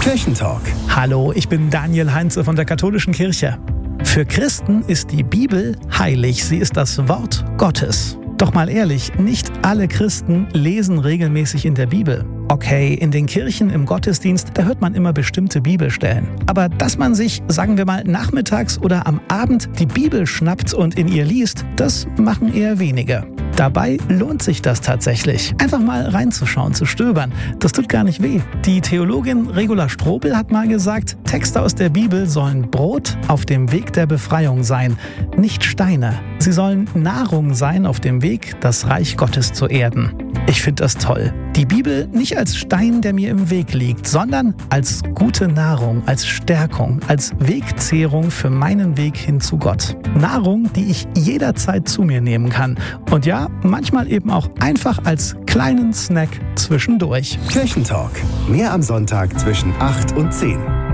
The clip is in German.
Kirchentalk. Hallo, ich bin Daniel Heinze von der Katholischen Kirche. Für Christen ist die Bibel heilig, sie ist das Wort Gottes. Doch mal ehrlich, nicht alle Christen lesen regelmäßig in der Bibel. Okay, in den Kirchen im Gottesdienst, da hört man immer bestimmte Bibelstellen. Aber dass man sich, sagen wir mal, nachmittags oder am Abend die Bibel schnappt und in ihr liest, das machen eher wenige. Dabei lohnt sich das tatsächlich. Einfach mal reinzuschauen, zu stöbern. Das tut gar nicht weh. Die Theologin Regula Strobel hat mal gesagt, Texte aus der Bibel sollen Brot auf dem Weg der Befreiung sein, nicht Steine. Sie sollen Nahrung sein auf dem Weg, das Reich Gottes zu erden. Ich finde das toll. Die Bibel nicht als Stein, der mir im Weg liegt, sondern als gute Nahrung, als Stärkung, als Wegzehrung für meinen Weg hin zu Gott. Nahrung, die ich jederzeit zu mir nehmen kann. Und ja, manchmal eben auch einfach als kleinen Snack zwischendurch. Kirchentalk. Mehr am Sonntag zwischen 8 und 10.